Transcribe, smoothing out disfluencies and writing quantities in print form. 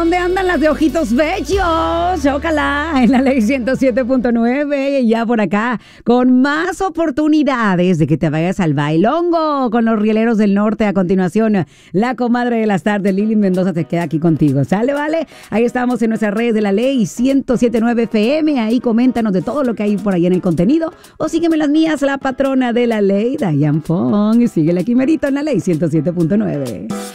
¿dónde andan las de ojitos bellos? Chócala en la ley 107.9 y ya por acá con más oportunidades de que te vayas al bailongo con los rieleros del norte. A continuación, la comadre de las tardes, Lili Mendoza, se queda aquí contigo. ¿Sale, vale? Ahí estamos en nuestras redes de la ley 107.9 FM. Ahí coméntanos de todo lo que hay por ahí en el contenido. O sígueme las mías, la patrona de la ley, Diane Fong. Y síguele aquí merito en la ley 107.9.